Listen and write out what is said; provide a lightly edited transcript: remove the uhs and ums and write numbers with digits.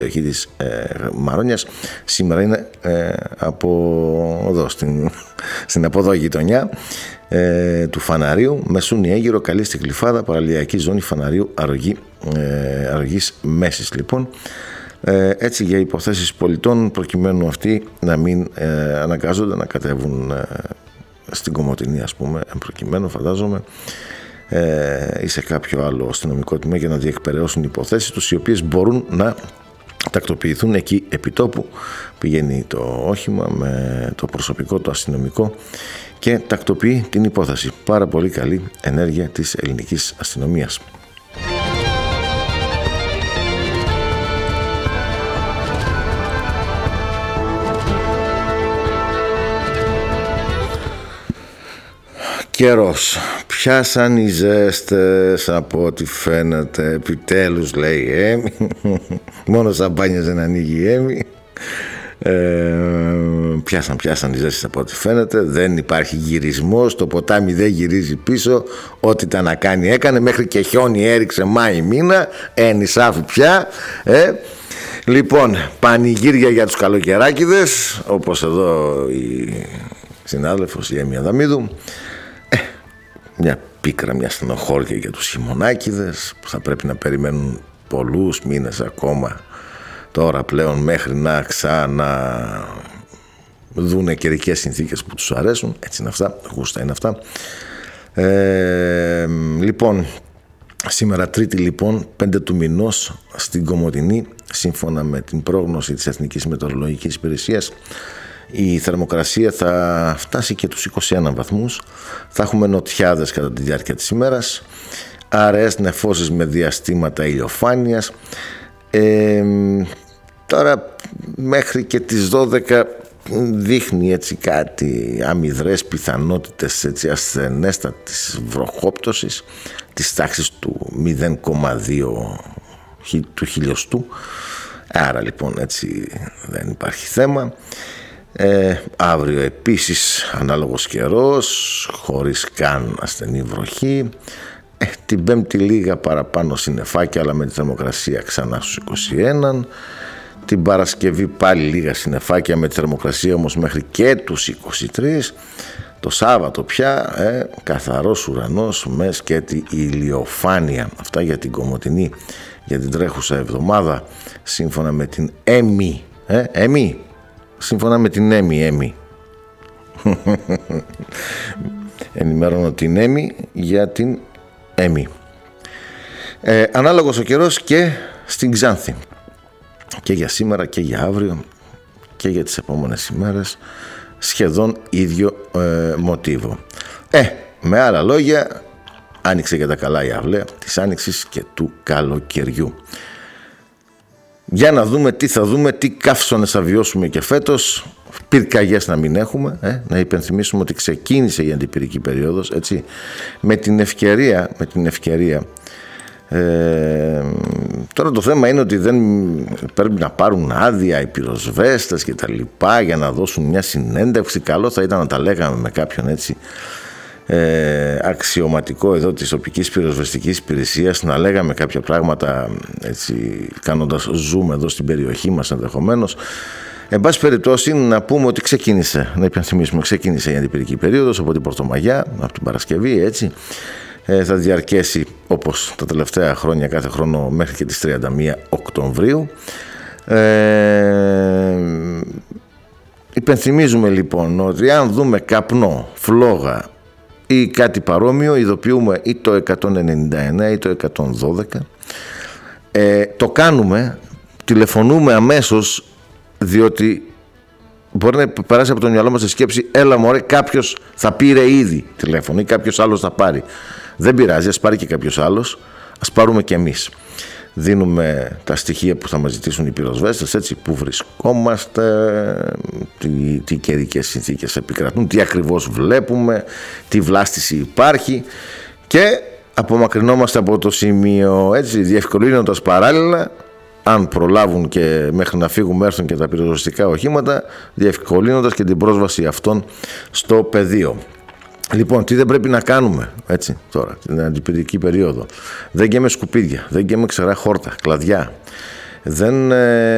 περιοχή της Μαρόνιας. Σήμερα είναι από εδώ στην από εδώ γειτονιά του Φαναρίου, Μεσούνη Αίγυρο, καλή στην Γλυφάδα, παραλιακή ζώνη Φαναρίου, αρρωγής μέσης λοιπόν. Έτσι για υποθέσεις πολιτών, προκειμένου αυτοί να μην αναγκάζονται να κατέβουν στην Κομοτηνή, ας πούμε, προκειμένου φαντάζομαι, ή σε κάποιο άλλο αστυνομικό τμήμα για να διεκπεραιώσουν υποθέσεις τους, οι οποίες μπορούν να τακτοποιηθούν εκεί επιτόπου. Πηγαίνει το όχημα με το προσωπικό, το αστυνομικό, και τακτοποιεί την υπόθεση. Πάρα πολύ καλή ενέργεια της ελληνικής αστυνομίας. Καιρός. Πιάσαν οι ζέστες από ό,τι φαίνεται. Επιτέλους, λέει η Έμι. Μόνο σαμπάνιας δεν ανοίγει η Έμι. Πιάσαν οι ζέστες από ό,τι φαίνεται. Δεν υπάρχει γυρισμός. Το ποτάμι δεν γυρίζει πίσω. Ό,τι ήταν να κάνει έκανε. Μέχρι και χιόνι έριξε Μάη μήνα. Νησάφι πια. Λοιπόν, πανηγύρια για τους καλοκαιράκηδες. Όπως εδώ η συνάδελφος η Έμι Αδαμίδου. Μια πίκρα, μια στενοχώρια για τους χειμωνάκηδες που θα πρέπει να περιμένουν πολλούς μήνες ακόμα τώρα πλέον μέχρι να δούνε καιρικές συνθήκες που τους αρέσουν. Έτσι είναι αυτά, γούστα είναι αυτά. Λοιπόν, σήμερα Τρίτη λοιπόν, 5 του μηνός, στην Κομοτηνή, σύμφωνα με την πρόγνωση της Εθνικής Μετεωρολογικής Υπηρεσίας, η θερμοκρασία θα φτάσει και τους 21 βαθμούς. Θα έχουμε νοτιάδες κατά τη διάρκεια της ημέρας, αραιές νεφώσεις με διαστήματα ηλιοφάνειας. Τώρα μέχρι και τις 12 δείχνει έτσι κάτι αμυδρές πιθανότητες έτσι ασθενέστατης βροχόπτωσης της τάξης του 0,2 του χιλιοστού. Άρα λοιπόν έτσι δεν υπάρχει θέμα. Αύριο επίσης ανάλογος καιρός, χωρίς καν ασθενή βροχή. Την Πέμπτη λίγα παραπάνω συννεφάκια, αλλά με τη θερμοκρασία ξανά στους 21. Την Παρασκευή πάλι λίγα συννεφάκια, με τη θερμοκρασία όμως μέχρι και τους 23. Το Σάββατο πια καθαρός ουρανός με σκέτη ηλιοφάνεια. Αυτά για την Κομοτηνή για την τρέχουσα εβδομάδα, σύμφωνα με την Έμι. Σύμφωνα με την Έμι. Ενημερώνω την Έμι για την Έμι. Ανάλογος ο καιρός και στην Ξάνθη. Και για σήμερα και για αύριο και για τις επόμενες ημέρες σχεδόν ίδιο μοτίβο. Με άλλα λόγια, άνοιξε για τα καλά η αυλαία της άνοιξης και του καλοκαιριού. Για να δούμε τι θα δούμε, τι καύσωνες θα βιώσουμε και φέτος. Πυρκαγιές να μην έχουμε, να υπενθυμίσουμε ότι ξεκίνησε η αντιπυρική περίοδος, έτσι, με την ευκαιρία. Τώρα το θέμα είναι ότι δεν πρέπει να πάρουν άδεια οι πυροσβέστες και τα λοιπά για να δώσουν μια συνέντευξη. Καλό θα ήταν να τα λέγαμε με κάποιον έτσι αξιωματικό εδώ της τοπικής πυροσβεστικής υπηρεσίας, να λέγαμε κάποια πράγματα έτσι, κάνοντας zoom εδώ στην περιοχή μας ενδεχομένως. Εν πάση περιπτώσει, να πούμε ότι να υπενθυμίσουμε, ξεκίνησε η αντιπυρική περίοδος από την Πρωτομαγιά, από την Παρασκευή, έτσι. Θα διαρκέσει όπως τα τελευταία χρόνια, κάθε χρόνο μέχρι και τις 31 Οκτωβρίου. Υπενθυμίζουμε λοιπόν ότι αν δούμε καπνό, φλόγα ή κάτι παρόμοιο, ειδοποιούμε ή το 199 ή το 112. Το κάνουμε, τηλεφωνούμε αμέσως, διότι μπορεί να περάσει από το μυαλό μας η σκέψη, έλα μωρέ, κάποιος θα πήρε ήδη τηλέφωνο ή κάποιος άλλος θα πάρει. Δεν πειράζει, ας πάρει και κάποιος άλλος, ας πάρουμε και εμείς. Δίνουμε τα στοιχεία που θα μας ζητήσουν οι πυροσβέστες, έτσι, πού βρισκόμαστε, τι καιρικές συνθήκες επικρατούν, τι ακριβώς βλέπουμε, τι βλάστηση υπάρχει, και απομακρυνόμαστε από το σημείο, έτσι, διευκολύνοντας παράλληλα, αν προλάβουν και μέχρι να φύγουμε έρθουν και τα πυροσβεστικά οχήματα, διευκολύνοντας και την πρόσβαση αυτών στο πεδίο. Λοιπόν, τι δεν πρέπει να κάνουμε, έτσι, τώρα, την αντιπυρική περίοδο? Δεν γκαίμε σκουπίδια, δεν γκαίμε ξερά χόρτα, κλαδιά. Δεν